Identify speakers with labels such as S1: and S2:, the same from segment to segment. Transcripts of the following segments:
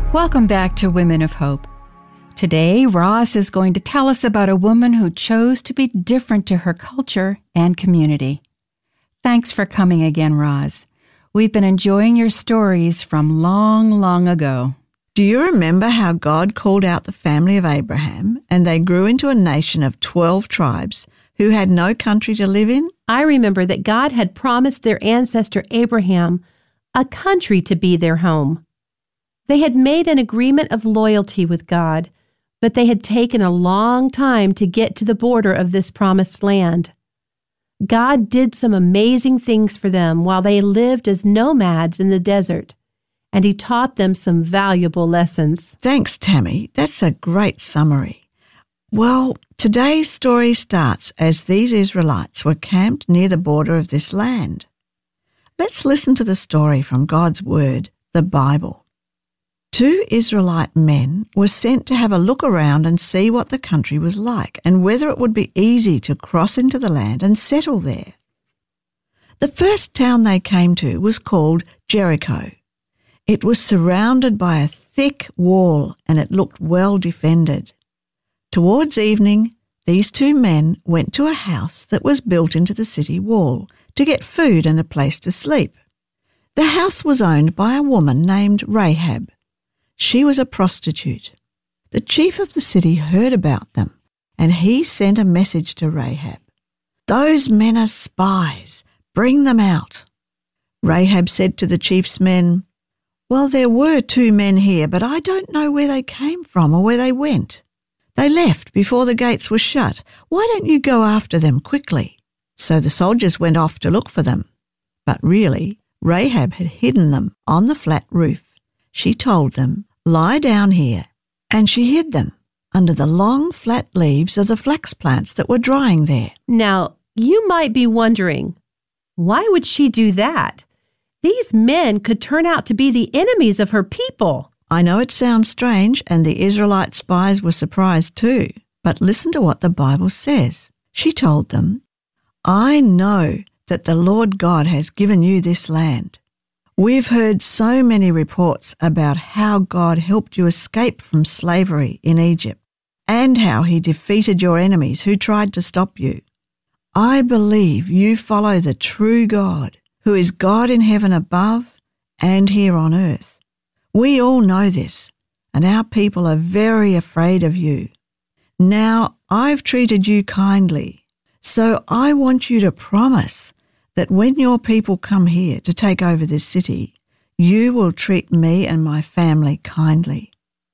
S1: Welcome back to Women of Hope. Today, Roz is going to tell us about a woman who chose to be different to her culture and community. Thanks for coming again, Roz. We've been enjoying your stories from long, long ago.
S2: Do you remember how God called out the family of Abraham and they grew into a nation of 12 tribes who had no country to live in?
S3: I remember that God had promised their ancestor Abraham a country to be their home. They had made an agreement of loyalty with God, but they had taken a long time to get to the border of this promised land. God did some amazing things for them while they lived as nomads in the desert, and He taught them some valuable lessons.
S2: Thanks, Tammy. That's a great summary. Well, today's story starts as these Israelites were camped near the border of this land. Let's listen to the story from God's Word, the Bible. 2 Israelite men were sent to have a look around and see what the country was like and whether it would be easy to cross into the land and settle there. The first town they came to was called Jericho. It was surrounded by a thick wall and it looked well defended. Towards evening, these 2 men went to a house that was built into the city wall to get food and a place to sleep. The house was owned by a woman named Rahab. She was a prostitute. The chief of the city heard about them, and he sent a message to Rahab. "Those men are spies. Bring them out." Rahab said to the chief's men, "Well, there were 2 men here, but I don't know where they came from or where they went. They left before the gates were shut. Why don't you go after them quickly?" So the soldiers went off to look for them. But really, Rahab had hidden them on the flat roof. She told them, "Lie down here," and she hid them under the long flat leaves of the flax plants that were drying there.
S3: Now, you might be wondering, why would she do that? These men could turn out to be the enemies of her people.
S2: I know it sounds strange, and the Israelite spies were surprised too, but listen to what the Bible says. She told them, "I know that the Lord God has given you this land. We've heard so many reports about how God helped you escape from slavery in Egypt and how He defeated your enemies who tried to stop you. I believe you follow the true God, who is God in heaven above and here on earth. We all know this, and our people are very afraid of you. Now, I've treated you kindly, so I want you to promise that when your people come here to take over this city, you will treat me and my family kindly."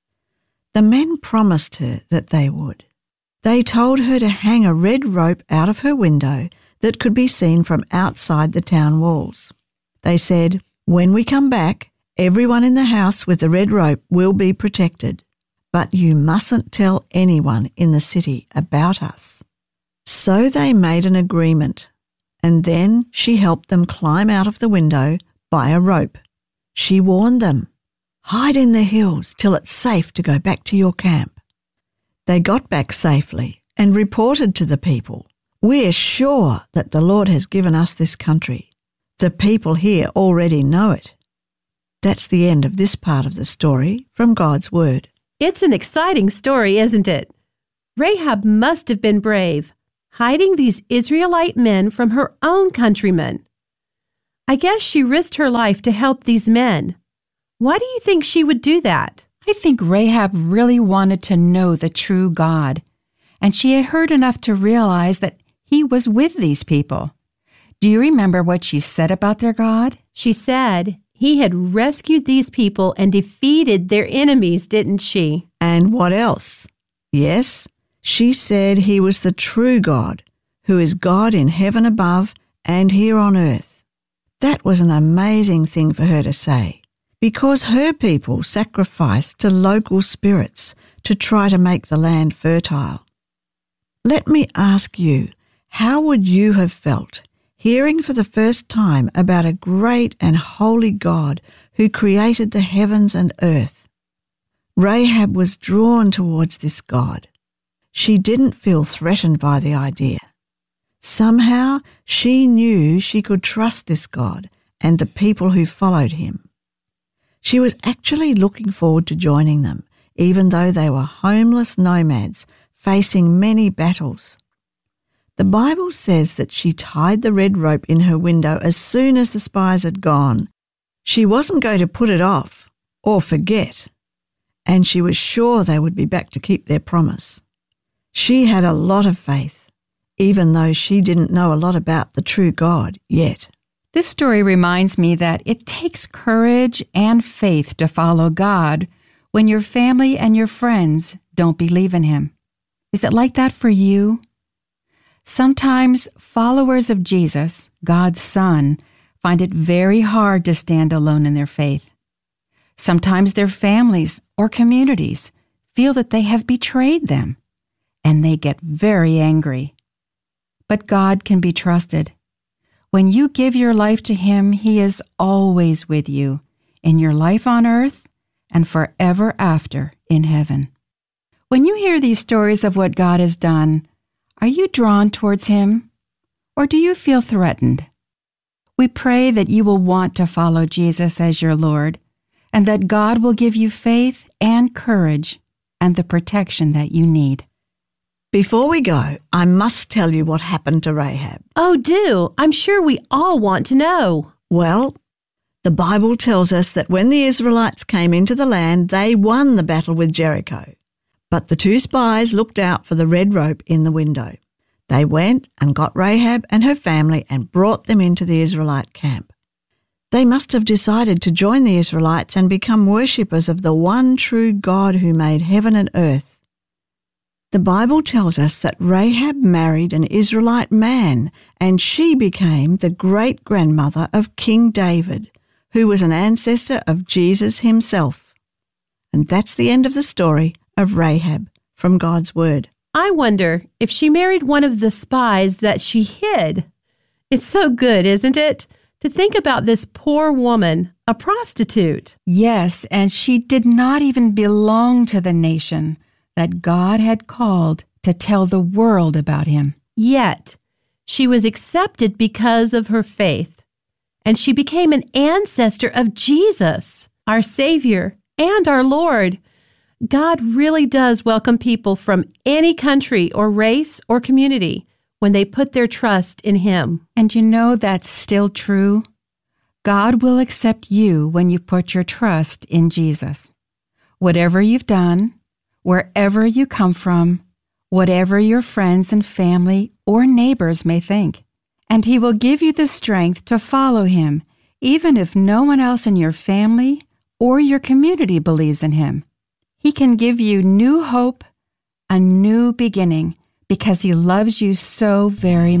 S2: The men promised her that they would. They told her to hang a red rope out of her window that could be seen from outside the town walls. They said, "When we come back, everyone in the house with the red rope will be protected, but you mustn't tell anyone in the city about us." So they made an agreement. And then she helped them climb out of the window by a rope. She warned them, "Hide in the hills till it's safe to go back to your camp." They got back safely and reported to the people, "We're sure that the Lord has given us this country. The people here already know it." That's the end of this part of the story from God's Word.
S3: It's an exciting story, isn't it? Rahab must have been brave, hiding these Israelite men from her own countrymen. I guess she risked her life to help these men. Why do you think she would do that?
S1: I think Rahab really wanted to know the true God, and she had heard enough to realize that He was with these people. Do you remember what she said about their God?
S3: She said He had rescued these people and defeated their enemies, didn't she?
S2: And what else? Yes, she said He was the true God, who is God in heaven above and here on earth. That was an amazing thing for her to say, because her people sacrificed to local spirits to try to make the land fertile. Let me ask you, how would you have felt hearing for the first time about a great and holy God who created the heavens and earth? Rahab was drawn towards this God. She didn't feel threatened by the idea. Somehow she knew she could trust this God and the people who followed Him. She was actually looking forward to joining them, even though they were homeless nomads facing many battles. The Bible says that she tied the red rope in her window as soon as the spies had gone. She wasn't going to put it off or forget, and she was sure they would be back to keep their promise. She had a lot of faith, even though she didn't know a lot about the true God yet.
S1: This story reminds me that it takes courage and faith to follow God when your family and your friends don't believe in Him. Is it like that for you? Sometimes followers of Jesus, God's Son, find it very hard to stand alone in their faith. Sometimes their families or communities feel that they have betrayed them, and they get very angry. But God can be trusted. When you give your life to Him, He is always with you, in your life on earth and forever after in heaven. When you hear these stories of what God has done, are you drawn towards Him, or do you feel threatened? We pray that you will want to follow Jesus as your Lord, and that God will give you faith and courage and the protection that you need.
S2: Before we go, I must tell you what happened to Rahab.
S3: Oh, do. I'm sure we all want to know.
S2: Well, the Bible tells us that when the Israelites came into the land, they won the battle with Jericho. But the two spies looked out for the red rope in the window. They went and got Rahab and her family and brought them into the Israelite camp. They must have decided to join the Israelites and become worshippers of the one true God who made heaven and earth. The Bible tells us that Rahab married an Israelite man, and she became the great-grandmother of King David, who was an ancestor of Jesus himself. And that's the end of the story of Rahab from God's Word.
S3: I wonder if she married one of the spies that she hid. It's so good, isn't it? To think about this poor woman, a prostitute.
S1: Yes, and she did not even belong to the nation that God had called to tell the world about Him.
S3: Yet, she was accepted because of her faith, and she became an ancestor of Jesus, our Savior and our Lord. God really does welcome people from any country or race or community when they put their trust in Him.
S1: And you know that's still true. God will accept you when you put your trust in Jesus. Whatever you've done, wherever you come from, whatever your friends and family or neighbors may think. And He will give you the strength to follow Him, even if no one else in your family or your community believes in Him. He can give you new hope, a new beginning, because He loves you so very much.